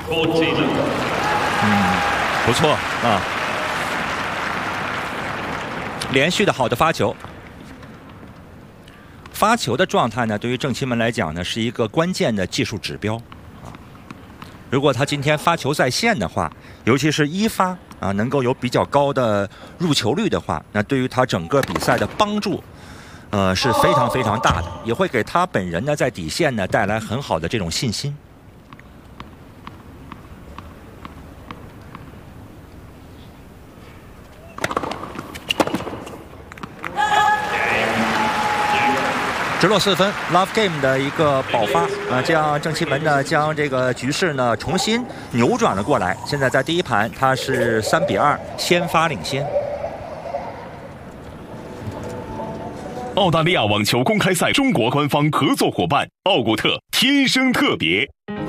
不错啊，连续的好的发球。发球的状态呢，对于郑钦文来讲呢，是一个关键的技术指标啊。如果他今天发球在线的话，尤其是一发啊，能够有比较高的入球率的话，那对于他整个比赛的帮助，是非常非常大的，也会给他本人呢在底线呢带来很好的这种信心。直落4分 ，Love Game 的一个爆发啊，这样郑钦文呢将这个局势呢重新扭转了过来。现在在第一盘，他是3-2先发领先。 澳大利亚网球公开赛中国官方合作伙伴奥古特天生特别。